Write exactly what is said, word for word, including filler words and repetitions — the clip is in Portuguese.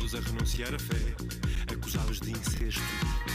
todos a renunciar à fé, acusados de incesto.